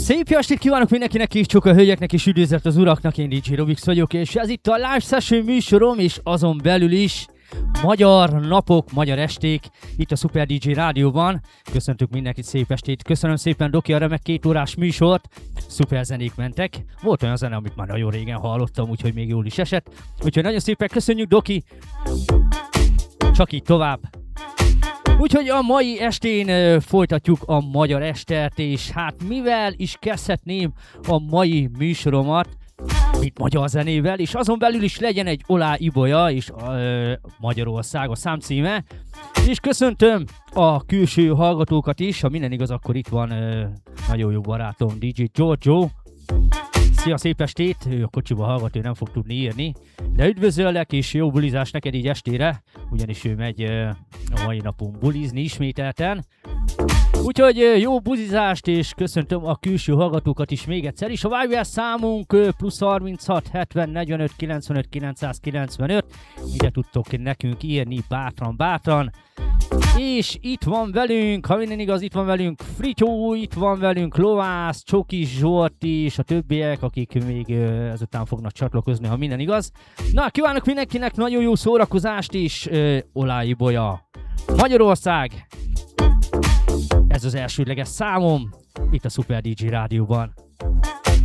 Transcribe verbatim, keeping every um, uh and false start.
Szép jó estét kívánok mindenkinek, és csak a hölgyeknek és üdvözlet az uraknak, én dé dzsé Robix vagyok, és ez itt a Live Session műsorom, és azon belül is magyar napok, magyar esték, itt a Super dé dzsé Rádióban. Köszöntök mindenkit, szép estét, köszönöm szépen Doki a remek két órás műsort, szuper zenék mentek, volt olyan zene, amit már nagyon régen hallottam, úgyhogy még jól is esett, úgyhogy nagyon szépen köszönjük Doki, csak így tovább. Úgyhogy a mai estén uh, folytatjuk a magyar estert, és hát mivel is kezdhetném a mai műsoromat, mint magyar zenével, és azon belül is legyen egy Olá Ibolya, és uh, Magyarország a számcíme. És köszöntöm a külső hallgatókat is, ha minden igaz, akkor itt van uh, nagyon jó barátom dé dzsé Giorgio. Szia, szép estét! Ő a kocsiba hallgat, ő nem fog tudni írni. De üdvözöllek, és jó bulizás neked így estére, ugyanis ő megy uh, a mai napon bulizni ismételten. Úgyhogy uh, jó bulizást, és köszöntöm a külső hallgatókat is még egyszer is. A Viber számunk uh, plusz harminchat hetven negyvenöt kilencvenöt kilencszázkilencvenöt. Ide tudtok nekünk írni bátran-bátran. És itt van velünk, ha minden igaz, itt van velünk Frityó, itt van velünk Lovász, Csokis Zsolt és a többiek, akik még uh, ezután fognak csatlakozni, ha minden igaz. Na, kívánok mindenkinek nagyon jó szórakozást, és uh, Olá Ibolya, Magyarország! Ez az elsődleges számom, itt a Super dé dzsé Rádióban.